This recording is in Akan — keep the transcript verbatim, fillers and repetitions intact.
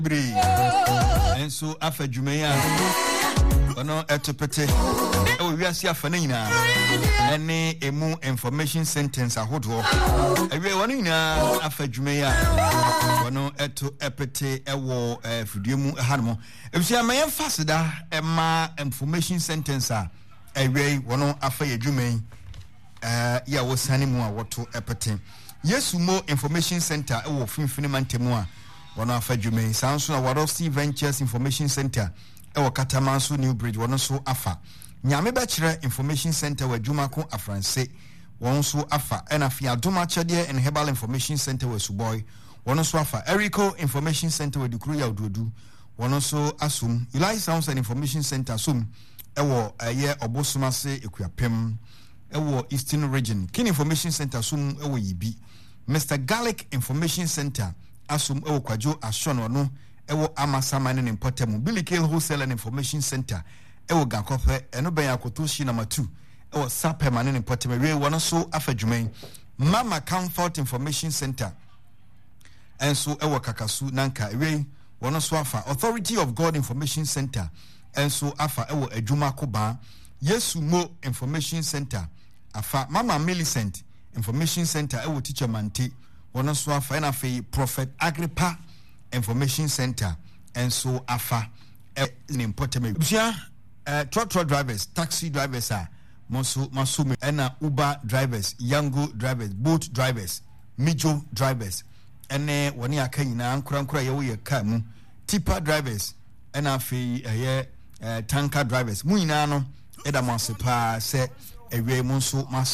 Bri and so afa Jumaya ono etopete e wo wiase afa na nyina ene emu information sentence ahodo ewe wono nyina afa Jumaya ono eto epete ewo fiduemu hanmo ebisia mayen fasida ema information sentence a ewe wono afa Jumai eh ya wo sane mu a woto epete Yesu mo information center ewo finfini mantemu a wono afa Jumai sanso na Warosi Ventures Information Center ewo Katamanso New Bridge wono so afa nyame ba kire information center wa Jumako Afranse wono so afa ena fi adoma chede and herbal information center wa Suboy wono so afa Erico Information Center wa Dukuru ya Ododu wono so asum Eli Sounds and Information Center sum ewo eye obosumase ekuapem ewo Eastern Region Kin Information Center sum ewo Yibi Mister Garlic Information Center asum ewo Kwajo Ashono no ewo Amasama ne Importemu Billy Kale Wholesale and Information Center ewo Gankofe eno ben yakotoshi number two ewo Sapema ne Importemu we wono so afa Jumai Mama Comfort Information Center enso ewo Kakasu nanka we wono so afa Authority of God Information Center enso afa ewo Adwuma Koba Yesu Mo Information Center afa Mama Millicent Information Center ewo Teacher Mante wono so afa na fe Prophet Agrippa Information Center and so afa in important bia uh truck truck drivers taxi drivers are moso masumi ena Uber drivers Yango drivers boat drivers Mijo drivers ene woni aka nyina ankura ankura ye wo ye car mu tipper drivers ena fe eh tanker drivers mu nyina no eda mo asepa se ewe mo so